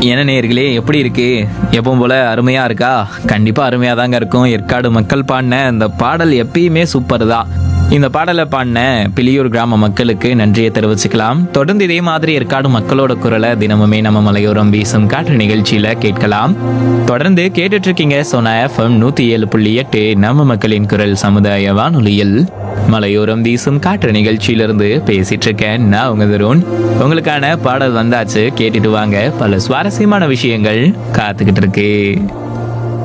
என்ன நேயர்களே, எப்படி இருக்கு? எப்பவும் போல அருமையா இருக்கா? கண்டிப்பா அருமையா தாங்க இருக்கும். ஏற்காடு மக்கள் பாடின இந்த பாடல் எப்பயுமே சூப்பர் தான். இந்த பாடலை பாடின பிலியூர் கிராம மக்களுக்கு நன்றியை தெரிவிச்சுக்கலாம். தொடர்ந்து இதே மாதிரி ஏற்காடு மக்களோட குரலை தினமுமே நம்ம மலையோரம் வீசும் காற்று நிகழ்ச்சியில கேட்கலாம். தொடர்ந்து கேட்டுட்டு இருக்கீங்க சோனா FM 107.8 நம்ம மக்களின் குரல் சமுதாய வானொலியில் மலையோரம் வீசும் காற்று நிகழ்ச்சியிலிருந்து பேசிட்டு இருக்கேன் நான் உங்க தருண். உங்களுக்கான பாடல் வந்தாச்சு, கேட்டுட்டு வாங்க. பல சுவாரஸ்யமான விஷயங்கள் காத்துக்கிட்டு இருக்கு.